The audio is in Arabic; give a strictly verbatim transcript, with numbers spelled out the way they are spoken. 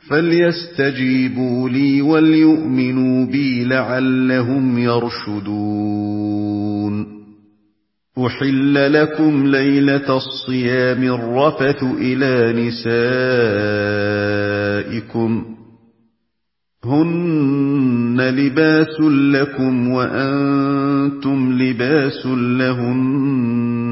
فَلْيَسْتَجِيبُوا لِي وَلْيُؤْمِنُوا بِي لَعَلَّهُمْ يَرْشُدُونَ أُحِلَّ لَكُمْ لَيْلَةَ الصِّيَامِ الرَّفَثُ إِلَىٰ نِسَائِكُمْ هُنَّ لِبَاسٌ لَّكُمْ وَأَنتُمْ لِبَاسٌ لَّهُنَّ